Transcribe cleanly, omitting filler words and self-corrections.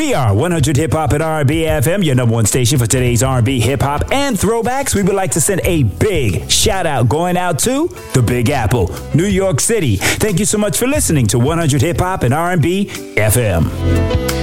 We are 100 Hip Hop and R&B FM, your number one station for today's R&B, hip hop, and throwbacks. We would like to send a big shout out going out to the Big Apple, New York City. Thank you so much for listening to 100 Hip Hop and R&B FM.